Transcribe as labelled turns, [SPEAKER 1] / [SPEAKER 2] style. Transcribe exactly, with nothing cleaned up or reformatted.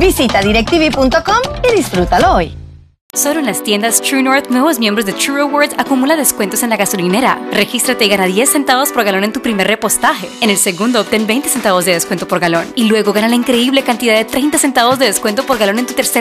[SPEAKER 1] Visita directv punto com y disfrútalo hoy.
[SPEAKER 2] Solo en las tiendas True North, nuevos miembros de True Rewards acumula descuentos en la gasolinera. Regístrate y gana diez centavos por galón en tu primer repostaje. En el segundo, obtén veinte centavos de descuento por galón. Y luego gana la increíble cantidad de treinta centavos de descuento por galón en tu tercer